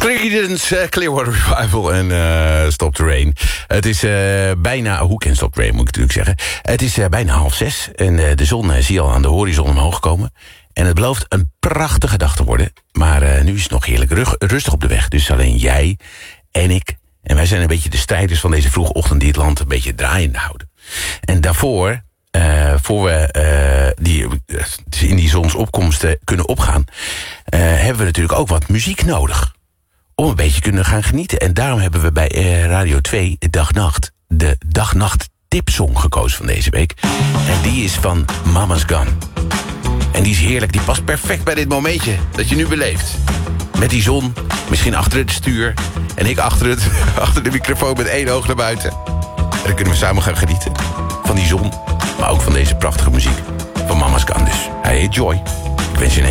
Creedence Clearwater Revival en Stop the Rain. Het is bijna... Hoe kan Stop the Rain, moet ik natuurlijk zeggen. Het is bijna 5:30 en de zon zie je al aan de horizon omhoog komen. En het belooft een prachtige dag te worden. Maar nu is het nog heerlijk rustig op de weg. Dus alleen jij en ik. En wij zijn een beetje de strijders van deze vroege ochtend... die het land een beetje draaiende houden. En daarvoor... voor we in die zonsopkomst kunnen opgaan... hebben we natuurlijk ook wat muziek nodig. Om een beetje kunnen gaan genieten. En daarom hebben we bij Radio 2 de Dag-Nacht tipsong gekozen van deze week. En die is van Mama's Gun. En die is heerlijk, die past perfect bij dit momentje dat je nu beleeft. Met die zon, misschien achter het stuur... en ik achter de microfoon met één oog naar buiten. En dan kunnen we samen gaan genieten van die zon... maar ook van deze prachtige muziek van Mama's Gun dus. Hij heet Joy. Ik wens je een